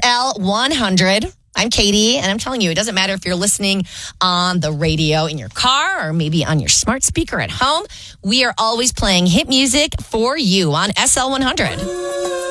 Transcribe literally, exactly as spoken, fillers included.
L one hundred. I'm Katie, and I'm telling you, it doesn't matter if you're listening on the radio in your car or maybe on your smart speaker at home. We are always playing hit music for you on S L one hundred.